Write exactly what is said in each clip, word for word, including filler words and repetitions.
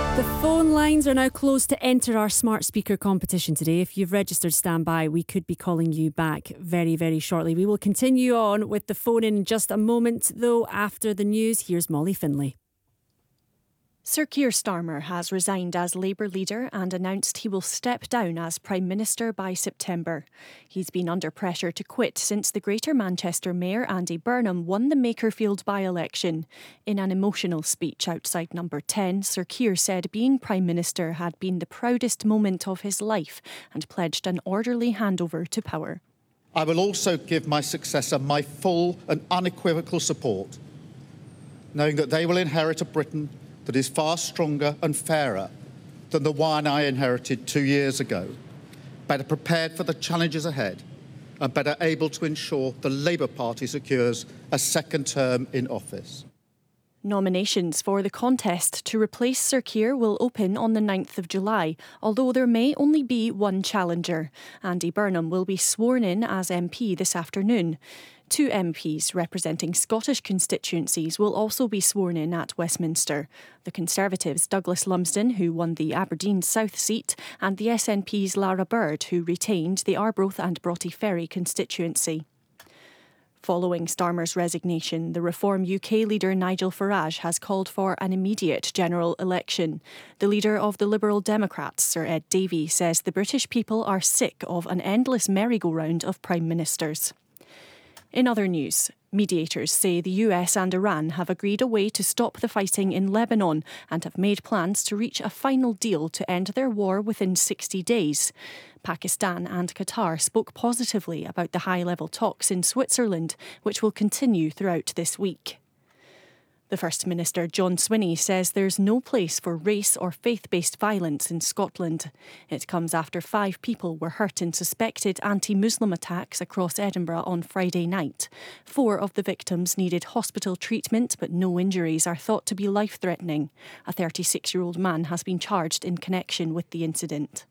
The phone lines are now closed to enter our smart speaker competition today. If you've registered, stand by. We could be calling you back very, very shortly. We will continue on with the phone in just a moment, though. After the news, here's Molly Finlay. Sir Keir Starmer has resigned as Labour leader and announced he will step down as Prime Minister by September. He's been under pressure to quit since the Greater Manchester Mayor Andy Burnham won the Makerfield by-election. In an emotional speech outside Number ten, Sir Keir said being Prime Minister had been the proudest moment of his life and pledged an orderly handover to power. I will also give my successor my full and unequivocal support, knowing that they will inherit a Britain that is far stronger and fairer than the one I inherited two years ago, better prepared for the challenges ahead and better able to ensure the Labour Party secures a second term in office. Nominations for the contest to replace Sir Keir will open on the ninth of July, although there may only be one challenger. Andy Burnham will be sworn in as M P this afternoon. Two M Ps representing Scottish constituencies will also be sworn in at Westminster. The Conservatives' Douglas Lumsden, who won the Aberdeen South seat, and the S N P's Lara Bird, who retained the Arbroath and Broughty Ferry constituency. Following Starmer's resignation, the Reform U K leader Nigel Farage has called for an immediate general election. The leader of the Liberal Democrats, Sir Ed Davey, says the British people are sick of an endless merry-go-round of prime ministers. In other news, mediators say the U S and Iran have agreed a way to stop the fighting in Lebanon and have made plans to reach a final deal to end their war within sixty days. Pakistan and Qatar spoke positively about the high-level talks in Switzerland, which will continue throughout this week. The First Minister, John Swinney, says there's no place for race or faith-based violence in Scotland. It comes after five people were hurt in suspected anti-Muslim attacks across Edinburgh on Friday night. Four of the victims needed hospital treatment, but no injuries are thought to be life-threatening. A thirty-six-year-old man has been charged in connection with the incident.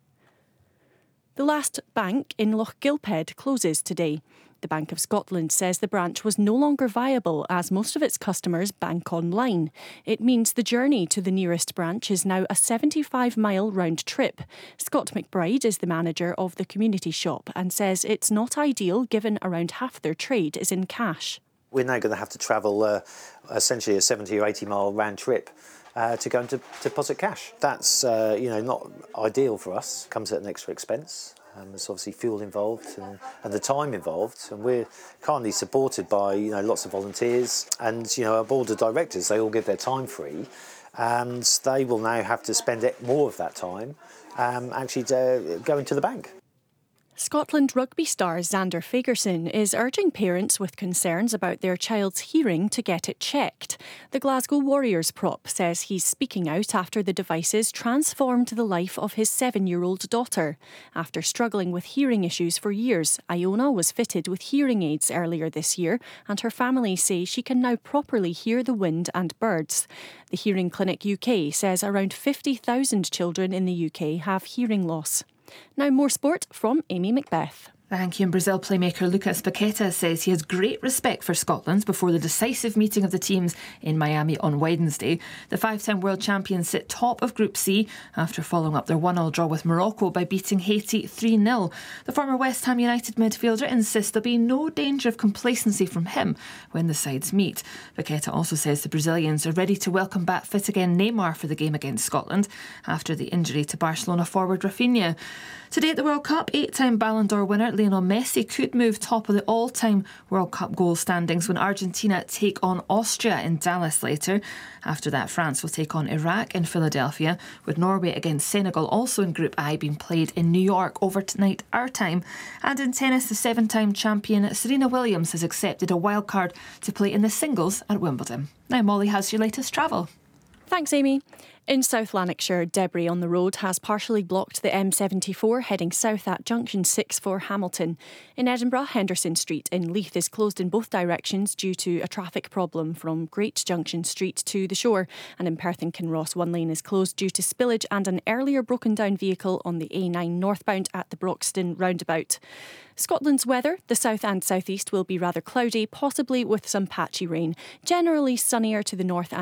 The last bank in Loch Gilphead closes today. The Bank of Scotland says the branch was no longer viable as most of its customers bank online. It means the journey to the nearest branch is now a seventy-five mile round trip. Scott McBride is the manager of the community shop and says it's not ideal given around half their trade is in cash. We're now going to have to travel uh, essentially a seventy or eighty mile round trip uh, to go and to deposit cash. That's uh, you know not ideal for us. Comes at an extra expense. Um, there's obviously fuel involved and, and the time involved, and we're currently supported by you know lots of volunteers and you know our board of directors. They all give their time free, and they will now have to spend it, more of that time um, actually to going to the bank. Scotland rugby star Xander Fagerson is urging parents with concerns about their child's hearing to get it checked. The Glasgow Warriors prop says he's speaking out after the devices transformed the life of his seven-year-old daughter. After struggling with hearing issues for years, Iona was fitted with hearing aids earlier this year, and her family say she can now properly hear the wind and birds. The Hearing Clinic U K says around fifty thousand children in the U K have hearing loss. Now more sport from Amy Macbeth. Thank you. And Brazil playmaker Lucas Paqueta says he has great respect for Scotland before the decisive meeting of the teams in Miami on Wednesday. The five-time world champions sit top of Group C after following up their one all draw with Morocco by beating Haiti three nil. The former West Ham United midfielder insists there'll be no danger of complacency from him when the sides meet. Paqueta also says the Brazilians are ready to welcome back fit again Neymar for the game against Scotland after the injury to Barcelona forward Rafinha. Today at the World Cup, eight-time Ballon d'Or winner Lionel Messi could move top of the all-time World Cup goal standings when Argentina take on Austria in Dallas later. After that, France will take on Iraq in Philadelphia, with Norway against Senegal also in Group I being played in New York overnight our time. And in tennis, the seven-time champion Serena Williams has accepted a wildcard to play in the singles at Wimbledon. Now Molly has your latest travel. Thanks, Amy. In South Lanarkshire, debris on the road has partially blocked the M seventy-four heading south at junction six for Hamilton. In Edinburgh, Henderson Street in Leith is closed in both directions due to a traffic problem from Great Junction Street to the shore. And in Perth and Kinross, one lane is closed due to spillage and an earlier broken down vehicle on the A nine northbound at the Broxton roundabout. Scotland's weather, the south and southeast will be rather cloudy, possibly with some patchy rain. Generally sunnier to the north and